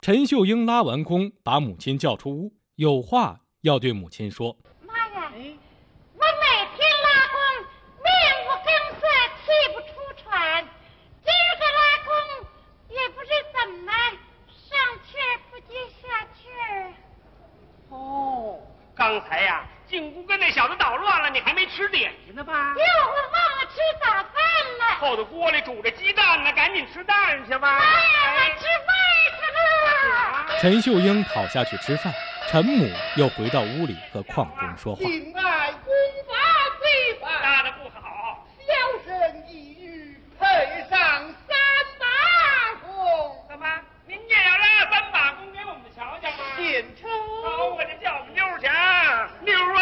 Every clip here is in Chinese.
陈秀英拉完弓，把母亲叫出屋，有话要对母亲说。 妈呀，我每天拉弓，面无根色，气不出喘，今儿个拉弓也不知怎么上气儿不接下气儿。 哦，刚才呀，进屋跟那小子捣乱了，你还没吃点心呢吧？ 哟，我忘了吃早饭了。 后头锅里煮着鸡蛋呢，赶紧吃蛋去吧。 妈呀，我吃饭去了。 陈秀英跑下去吃饭，陈母又回到屋里和邝中说话。 敬爱功法最法， 拉得不好， 小生一语配上3把弓。 怎么？您也要拉3把弓给我们瞧瞧吗？ 献丑。 好，我这叫我们妞儿去啊！妞儿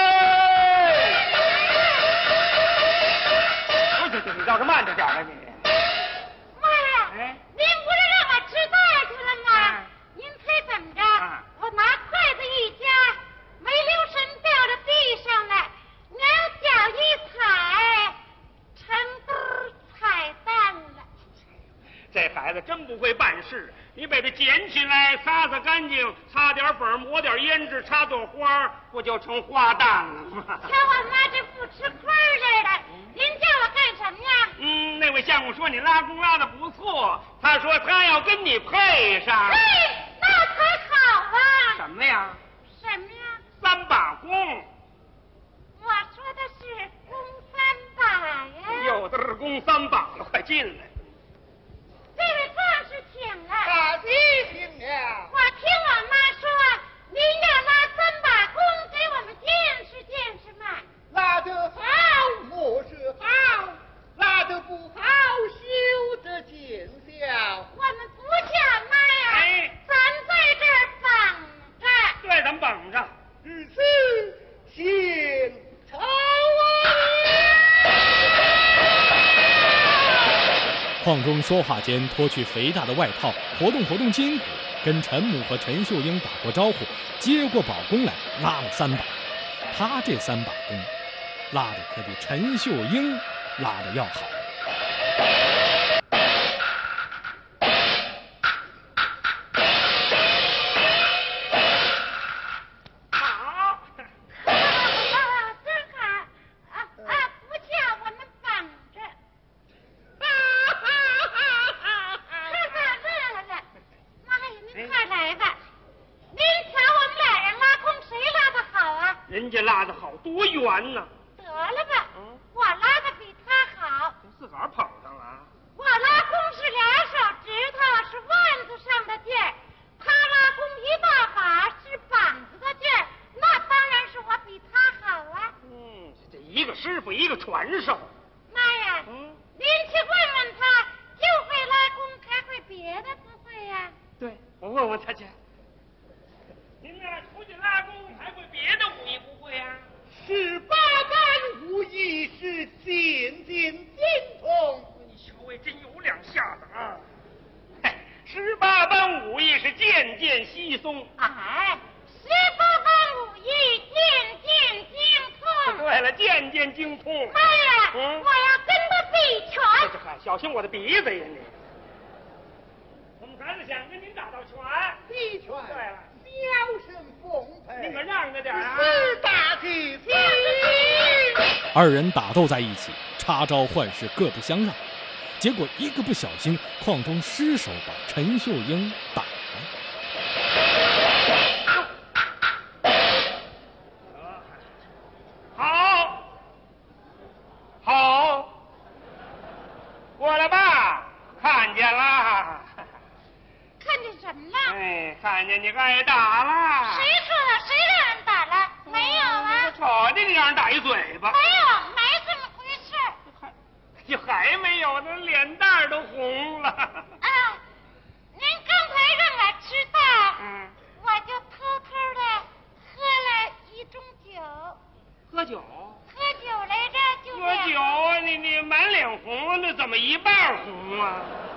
啊！对，你倒是慢着点了你。 妈呀，您不是让我吃饭去了吗？您猜怎么着？我拿筷子一夹，没留神掉到地上了，两脚一踩，成兜踩蛋了。 这孩子真不会办事，你把它捡起来，擦擦干净，擦点粉，抹点胭脂，插朵花，不就成花旦了吗？ 瞧我妈这不吃亏似的，您叫我干什么呀？ 那位相公说你拉弓拉得不错，他说他要跟你配上。 嘿，那才好啊！ 什么呀什么呀 ？3把弓。 我说的是弓3把呀。 有的是弓3把了，快进来。 这位壮士请了。 大弟请了。 我听我妈说，您要拉3把弓给我们见识见识嘛。 拉得好，莫是好；拉得不好，休得见笑。 我们不叫妈呀，咱在这儿绑着。 对，咱们绑着。 日此献丑啊！ 邝中说话间脱去肥大的外套，活动活动筋骨，跟陈母和陈秀英打过招呼，接过宝弓来，拉了3把。他这3把弓，拉的可比陈秀英拉的要好。 好， 真好不叫我们绑着。乐了。妈呀，您快来吧。您瞧我们俩人拉弓，谁拉的好啊？ 人家拉得好，多圆呢。 得了吧，我拉的比他好。 自个儿捧上了。 我拉弓是2手指头，是腕子上的劲儿；他拉弓1大把，是膀子的劲儿。那当然是我比他好啊。 这一个师傅，一个传授。 妈呀，您去问问他，就会拉弓，还会别的不会呀？ 对，我问问他去。您呢，出去拉弓，还会别的武艺不会呀 18般武艺是渐渐精通。 你稍微真有2下子啊！18般武艺是渐渐稀松。 哎，18般武艺渐渐精通。 对了，渐渐精通。 妈呀，我要跟他比拳。 嗨，小心我的鼻子呀你！我们孩子想跟您打道拳。 比拳。 对了， 小生奉陪。 您可让着点啊！ 是大弟子。 2人打斗在一起，插招换式，各不相让。结果一个不小心，邝中失手把陈秀英打了。 好，过来吧，看见了。 看见什么了？ 看见你挨打了。 谁说的？谁让人打了？没有啊。 瞅见你让人打一嘴巴。 没有，没这么回事。 就还没有，那脸蛋都红了。 您刚才让我知道，我就偷偷的喝了1盅酒。 喝酒？ 喝酒来着，就喝酒啊！你满脸红，那怎么一半红啊？